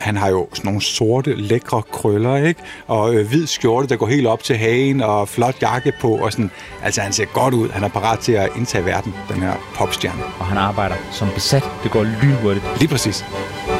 Han har jo sådan nogle sorte, lækre krøller, ikke? Og hvid skjorte, der går helt op til hagen, og flot jakke på, og sådan. Altså, han ser godt ud. Han er parat til at indtage verden, den her popstjerne. Og han arbejder som besat. Det går lynhurtigt. Lige præcis.